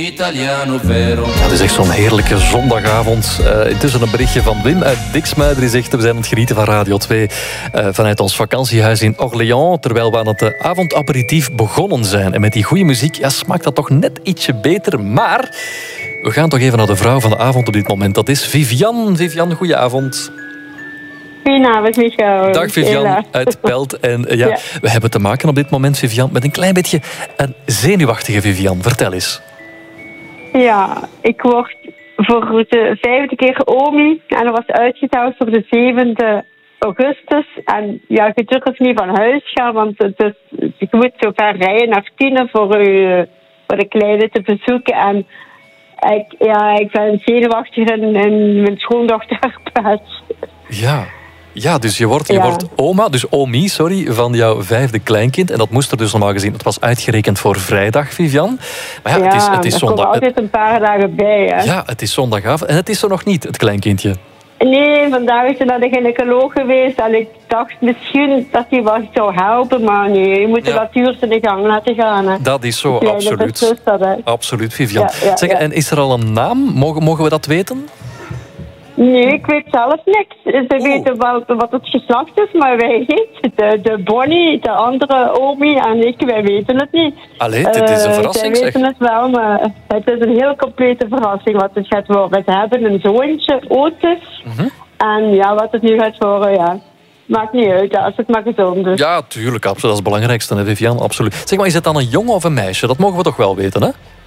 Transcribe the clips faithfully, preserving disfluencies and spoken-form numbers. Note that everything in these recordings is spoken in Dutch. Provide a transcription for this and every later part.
Italiano vero. Ja, het is echt zo'n heerlijke zondagavond. Uh, intussen een berichtje van Wim uit Diksmuiden. Die zegt, we zijn aan het genieten van Radio twee uh, vanuit ons vakantiehuis in Orléans, terwijl we aan het uh, avondaperitief begonnen zijn. En met die goede muziek ja, smaakt dat toch net ietsje beter. Maar we gaan toch even naar de vrouw van de avond op dit moment. Dat is Vivian. Vivian, goedenavond. Goedenavond, Michel. Dag Vivian Hela. uit Pelt. En uh, ja, Ja. we hebben te maken op dit moment, Vivian, met een klein beetje een zenuwachtige Vivian. Vertel eens. Ja, ik word voor de vijfde keer omi en dat was uitgeteld voor de zevende augustus. En ja, je durft niet van huis gaan, want het is, je moet zo ver rijden naar Tienen voor, u, voor de kleine te bezoeken. En ik, ja, ik ben zenuwachtig in, in mijn schoondochter plaats. Ja. Ja, dus je wordt, je Ja. wordt oma, dus omi, sorry, van jouw vijfde kleinkind. En dat moest er dus normaal gezien, het was uitgerekend voor vrijdag, Vivian. Maar ja, het is, het is er komen zondag. altijd een paar dagen bij. Hè. Ja, het is zondagavond en het is er nog niet, het kleinkindje. Nee, vandaag is ze naar de gynaecoloog geweest en ik dacht misschien dat hij wat zou helpen, maar nee, je moet de Ja. natuur zijn gang laten gaan. Hè. Dat is zo, Kleine absoluut. beslist dat, hè. Absoluut, Vivian. Ja, ja, Zeg, ja. en is er al een naam? Mogen, mogen we dat weten? Nee, ik weet zelf niks. Ze Oh. weten wel wat het geslacht is, maar wij niet. De, de Bonnie, de andere Omi en ik, wij weten het niet. Allee, dit is een Eh, verrassing, Zij zeg. weten het wel, maar het is een heel complete verrassing wat het gaat worden. Ze hebben een zoontje, Otis. Mhm. En ja, wat het nu gaat worden, ja. Maakt niet uit, als het maar gezond is. Ja, tuurlijk, absoluut. Dat is het belangrijkste, hè, Vivian, absoluut. Zeg maar, is het dan een jongen of een meisje? Dat mogen we toch wel weten, hè?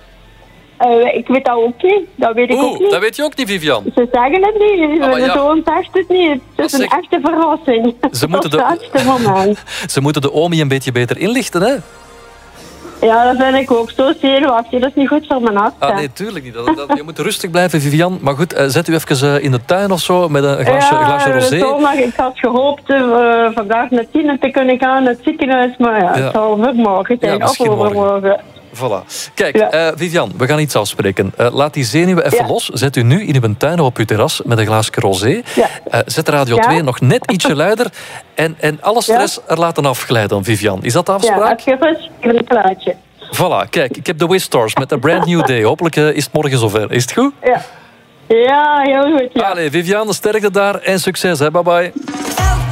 Eh, ik weet dat ook niet. Dat weet ik ook Oeh, niet. dat weet je ook niet, Vivian. Ze zeggen het niet. Ah, maar De ja. zoon zegt het niet. Het Wat is een zeg- echte verrassing. Ze moeten Tot de- het laatste moment. Ze moeten de omi een beetje beter inlichten, hè? Ja, dat vind ik ook. Zo zenuwachtig. Dat is niet goed voor mijn hart. Ah, hè. nee, tuurlijk niet. Dat, dat, je moet rustig blijven, Vivian. Maar goed, eh, zet u even eh, in de tuin of zo met een glasje, een glasje ja, rosé. zondag, ik had gehoopt uh, vandaag naar Tienen te kunnen gaan, naar het ziekenhuis. Maar ja, Ja. het zal ook morgen zijn. Ja, of misschien morgen. overmorgen. Voilà. Kijk, Ja. eh, Vivian, we gaan iets afspreken. Eh, laat die zenuwen even Ja. los. Zet u nu in uw tuin of op uw terras met een glaasje rosé. Ja. Eh, zet Radio Ja. twee nog net ietsje luider. En, en alle stress er laten afglijden, Vivian. Is dat de Ja, afspraak? heb je rust? Even een plaatje. Voilà, kijk, ik heb de Wistars met A Brand New Day. Hopelijk eh, is het morgen zover. Is het goed? Ja. Ja, heel goed. Ja. Allee, Vivian, sterkte daar en succes. Hè. Bye bye.